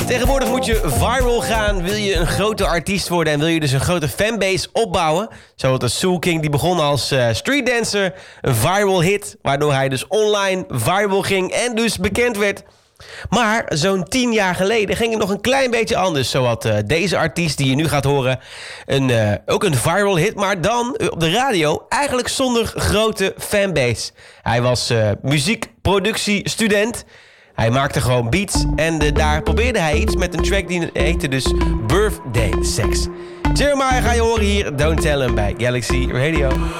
Tegenwoordig moet je viral gaan, wil je een grote artiest worden en wil je dus een grote fanbase opbouwen. Zoals de Soul King, die begon als streetdancer, een viral hit, waardoor hij dus online viral ging en dus bekend werd. Maar zo'n 10 jaar geleden ging het nog een klein beetje anders. Zo had deze artiest die je nu gaat horen ook een viral hit, maar dan op de radio eigenlijk zonder grote fanbase. Hij was muziekproductiestudent. Hij maakte gewoon beats en daar probeerde hij iets met een track die heette dus Birthday Sex. Jeremiah ga je horen hier, Don't Tell Him bij Galaxy Radio.